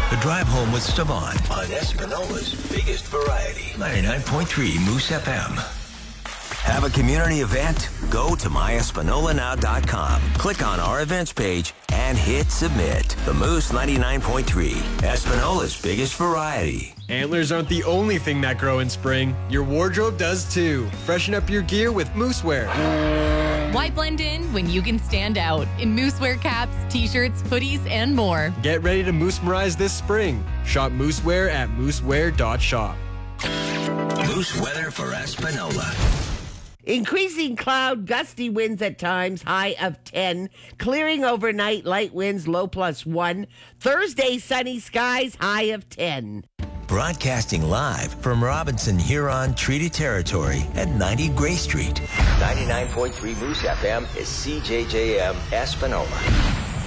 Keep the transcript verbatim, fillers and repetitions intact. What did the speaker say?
The Drive Home with Savon on Espanola's biggest variety. ninety-nine point three Moose F M. Have a community event? Go to my espanola now dot com. Click on our events page and hit submit. The Moose ninety-nine point three, Espanola's biggest variety. Antlers aren't the only thing that grow in spring. Your wardrobe does too. Freshen up your gear with Moose Wear. Why blend in when you can stand out in Moose Wear caps, t-shirts, hoodies, and more? Get ready to Moose-merize this spring. Shop Moose Wear at moose wear dot shop. Moose weather for Espanola. Increasing cloud, gusty winds at times, high of ten. Clearing overnight, light winds, low plus one. Thursday, sunny skies, high of ten. Broadcasting live from Robinson Huron Treaty Territory at ninety Gray Street. ninety-nine point three Moose F M is C J J M Espanola.